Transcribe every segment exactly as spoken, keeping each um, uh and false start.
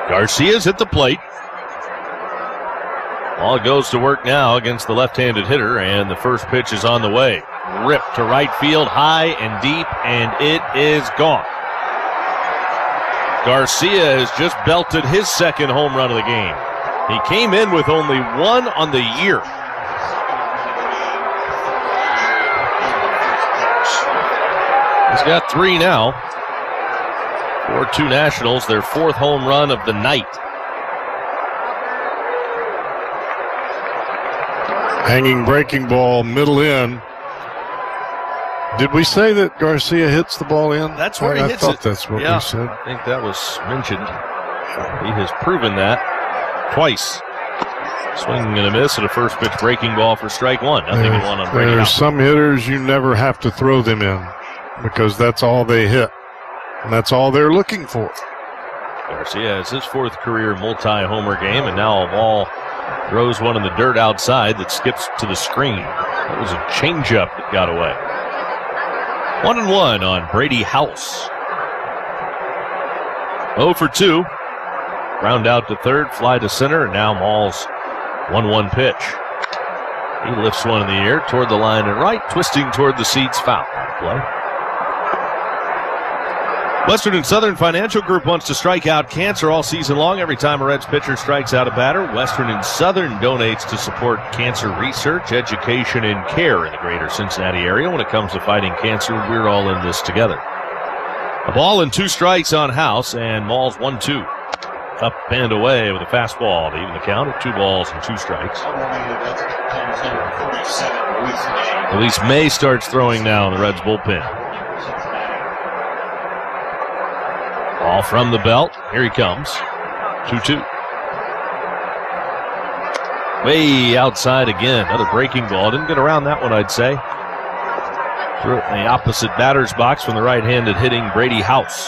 Garcia's at the plate. Ball goes to work now against the left-handed hitter, and the first pitch is on the way. Ripped to right field, high and deep, and it is gone. Garcia has just belted his second home run of the game. He came in with only one on the year. He's got three now. four two Nationals, their fourth home run of the night. Hanging breaking ball, middle in. Did we say that Garcia hits the ball in? That's where he I, hits I thought it. that's what yeah, we said. I think that was mentioned. He has proven that twice. Swinging and a miss at a first pitch breaking ball for strike one. Nothing in one on Brady. There's some hitters you never have to throw them in because that's all they hit. And that's all they're looking for. Garcia has his fourth career multi-homer game, and now a ball throws one in the dirt outside that skips to the screen. That was a changeup that got away. One and one on Brady House. oh for two. Ground out to third, fly to center, and now Maul's one one pitch. He lifts one in the air toward the line and right, twisting toward the seats, foul. Play. Western and Southern Financial Group wants to strike out cancer all season long. Every time a Reds pitcher strikes out a batter, Western and Southern donates to support cancer research, education, and care in the greater Cincinnati area. When it comes to fighting cancer, we're all in this together. A ball and two strikes on House, and Maul's one two. Up and away with a fastball to even the count at two balls and two strikes. Luis May starts throwing now in the Reds bullpen. Ball from the belt. Here he comes. two two. Way outside again. Another breaking ball. Didn't get around that one, I'd say. Threw it in the opposite batter's box from the right-handed hitting Brady House.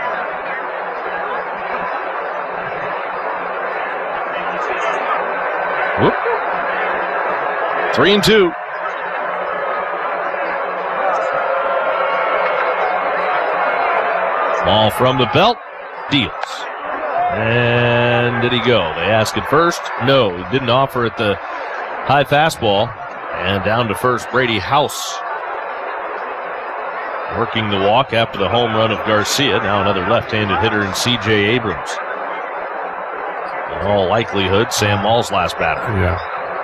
Whoop. Three and two. Ball from the belt, deals. And did he go? They ask at first. No, he didn't offer at the high fastball. And down to first, Brady House. Working the walk after the home run of Garcia. Now another left-handed hitter in C J Abrams. In all likelihood, Sam Maul's last batter. Yeah.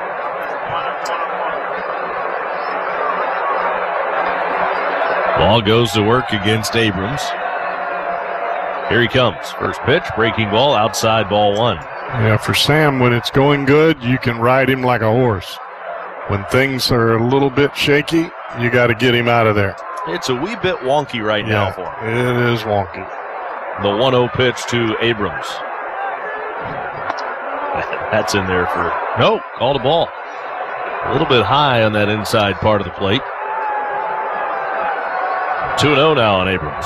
Ball goes to work against Abrams. Here he comes. First pitch, breaking ball, outside ball one. Yeah, for Sam, when it's going good, you can ride him like a horse. When things are a little bit shaky, you got to get him out of there. It's a wee bit wonky right yeah, now for him. It is wonky. The one oh pitch to Abrams. That's in there for, no, called a ball. A little bit high on that inside part of the plate. two oh now on Abrams.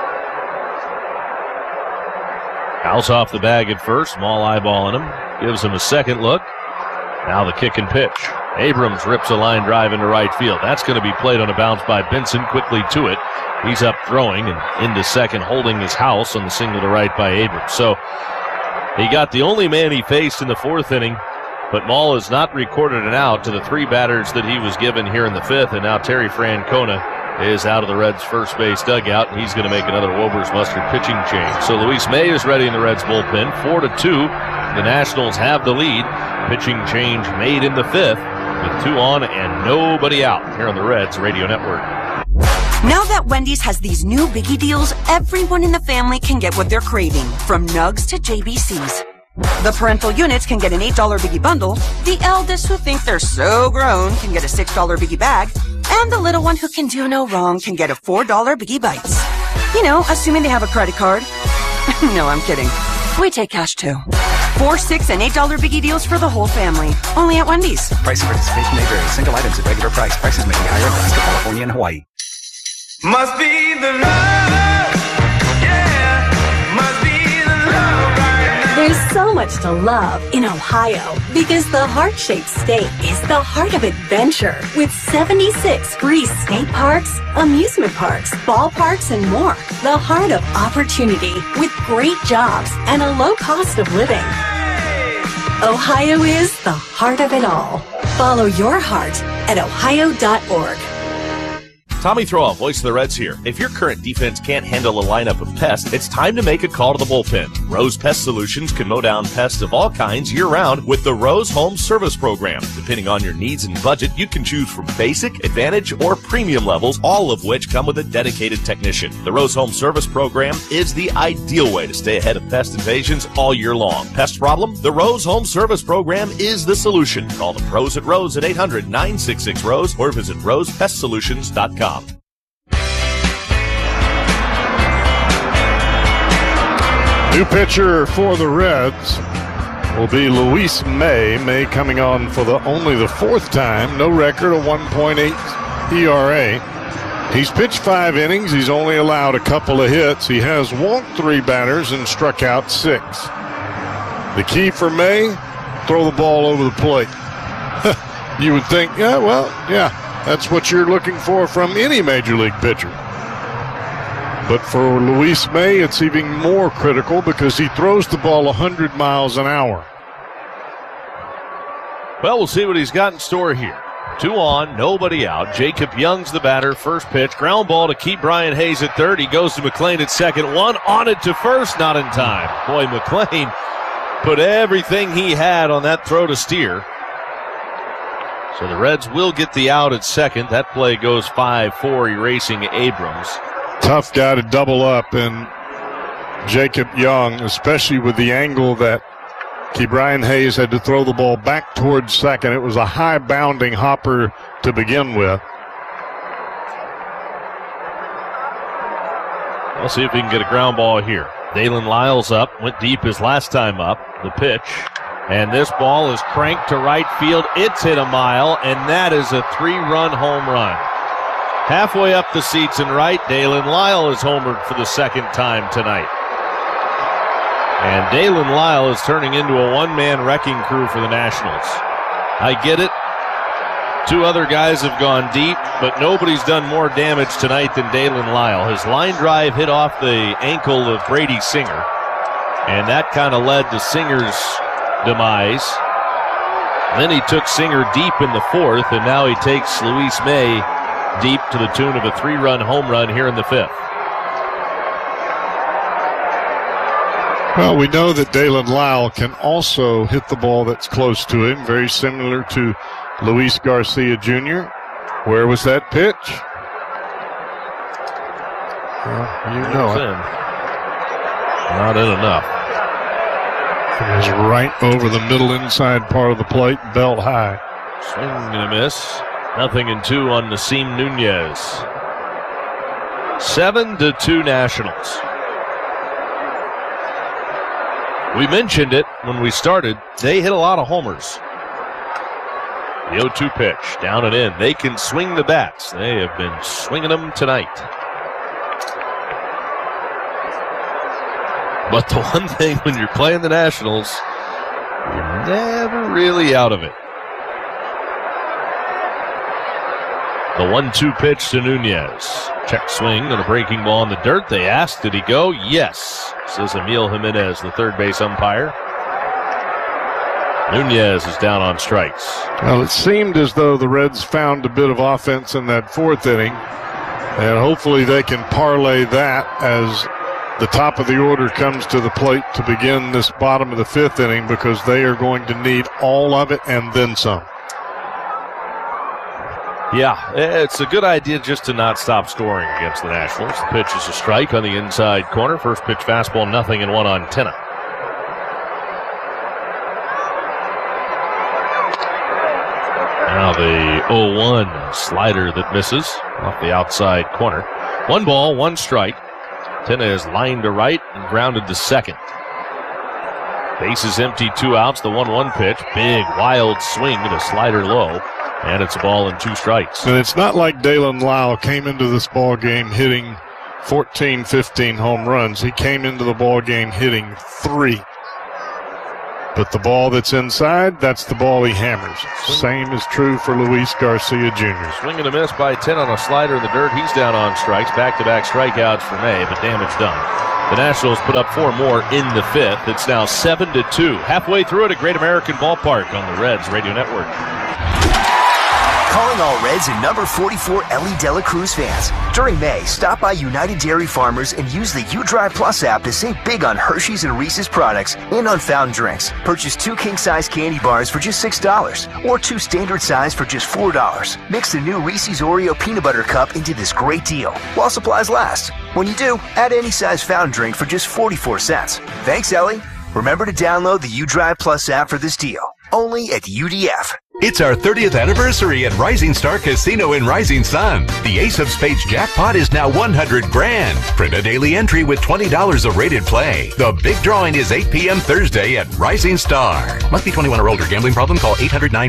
House off the bag at first, Maul eyeballing him. Gives him a second look. Now the kick and pitch. Abrams rips a line drive into right field. That's going to be played on a bounce by Benson. Quickly to it. He's up throwing and into second, holding his House on the single to right by Abrams. So he got the only man he faced in the fourth inning, but Maul has not recorded an out to the three batters that he was given here in the fifth, and now Terry Francona is out of the Reds' first base dugout, and he's going to make another Wober's Mustard pitching change. So Luis May is ready in the Reds' bullpen. Four to two. The Nationals have the lead. Pitching change made in the fifth with two on and nobody out here on the Reds Radio Network. Now that Wendy's has these new biggie deals, everyone in the family can get what they're craving, from nugs to J B Cs. The parental units can get an eight dollar biggie bundle, the eldest who think they're so grown can get a six dollar biggie bag, and the little one who can do no wrong can get a four dollar biggie bites. You know, assuming they have a credit card. No, I'm kidding. We take cash too. Four, six, and eight dollar biggie deals for the whole family. Only at Wendy's. Price and participation may vary. Single items at regular price. Prices may be higher in Alaska, California, and Hawaii. Must be the love. Yeah. Must be the love right now. There's so so much to love in Ohio because the heart-shaped state is the heart of adventure with seventy-six free state parks, amusement parks, ballparks, and more. The heart of opportunity with great jobs and a low cost of living. Ohio is the heart of it all. Follow your heart at ohio dot org. Tommy Throwoff, voice of the Reds here. If your current defense can't handle a lineup of pests, it's time to make a call to the bullpen. Rose Pest Solutions can mow down pests of all kinds year-round with the Rose Home Service Program. Depending on your needs and budget, you can choose from basic, advantage, or premium levels, all of which come with a dedicated technician. The Rose Home Service Program is the ideal way to stay ahead of pest invasions all year long. Pest problem? The Rose Home Service Program is the solution. Call the pros at Rose at eight hundred, nine six six, ROSE or visit rose pest solutions dot com. New pitcher for the Reds will be Luis May. May coming on for the only the fourth time. No record, a one point eight E R A. He's pitched five innings. He's only allowed a couple of hits. He has walked three batters and struck out six. The key for May, throw the ball over the plate. You would think, yeah, well, yeah, that's what you're looking for from any major league pitcher. But for Luis May, it's even more critical because he throws the ball one hundred miles an hour. Well, we'll see what he's got in store here. Two on, nobody out. Jacob Young's the batter. First pitch, ground ball to keep Brian Hayes at third. He goes to McLean at second. One on it to first, not in time. Boy, McLean put everything he had on that throw to steer. So the Reds will get the out at second. That play goes five four, erasing Abrams. Tough guy to double up, and Jacob Young, especially with the angle that Ke'Bryan Hayes had to throw the ball back towards second. It was a high-bounding hopper to begin with. We'll see if he can get a ground ball here. Dalen Lyles up, went deep his last time up. The pitch. And this ball is cranked to right field. It's hit a mile, and that is a three-run home run. Halfway up the seats in right, Dalen Lyle is homered for the second time tonight. And Dalen Lyle is turning into a one-man wrecking crew for the Nationals. I get it. Two other guys have gone deep, but nobody's done more damage tonight than Dalen Lyle. His line drive hit off the ankle of Brady Singer, and that kind of led to Singer's demise. Then he took Singer deep in the fourth, and now he takes Luis May deep to the tune of a three-run home run here in the fifth. Well, we know that Dalen Lyle can also hit the ball that's close to him, very similar to Luis Garcia Junior Where was that pitch? Well, you know it. In. Not in enough. It was right over the middle inside part of the plate, belt high. Swing and a miss. Nothing in two on Nasim Nunez. Seven to two Nationals. We mentioned it when we started. They hit a lot of homers. The oh two pitch, down and in. They can swing the bats. They have been swinging them tonight. But the one thing when you're playing the Nationals, you're never really out of it. The one two pitch to Nunez. Check swing and a breaking ball in the dirt. They asked, did he go? Yes, says Emil Jimenez, the third base umpire. Nunez is down on strikes. Well, it seemed as though the Reds found a bit of offense in that fourth inning, and hopefully they can parlay that as the top of the order comes to the plate to begin this bottom of the fifth inning, because they are going to need all of it and then some. Yeah, it's a good idea just to not stop scoring against the Nationals. The pitch is a strike on the inside corner. First pitch fastball, nothing, and one on Tenna. Now the oh one slider that misses off the outside corner. One ball, one strike. Tenna is lined to right and grounded to second. Base is empty, two outs. The one one pitch, big wild swing and a slider low. And it's a ball and two strikes. And it's not like Dalen Lyle came into this ball game hitting fourteen, fifteen home runs. He came into the ball game hitting three. But the ball that's inside, that's the ball he hammers. Same is true for Luis Garcia Junior Swing and a miss by ten on a slider in the dirt. He's down on strikes. Back-to-back strikeouts for May, but damage done. The Nationals put up four more in the fifth. It's now seven to two. Halfway through it at Great American Ballpark on the Reds Radio Network. Calling all Reds and number forty-four Ellie Dela Cruz fans. During May, stop by United Dairy Farmers and use the UDrive Plus app to save big on Hershey's and Reese's products and on fountain drinks. Purchase two king-size candy bars for just six dollars or two standard size for just four dollars. Mix the new Reese's Oreo Peanut Butter Cup into this great deal while supplies last. When you do, add any size fountain drink for just forty-four cents. Thanks, Ellie. Remember to download the UDrive Plus app for this deal. Only at U D F. It's our thirtieth anniversary at Rising Star Casino in Rising Sun. The Ace of Spades jackpot is now one hundred grand. Print a daily entry with twenty dollars of rated play. The big drawing is eight p.m. Thursday at Rising Star. Must be twenty-one or older. Gambling problem? Call eight hundred nine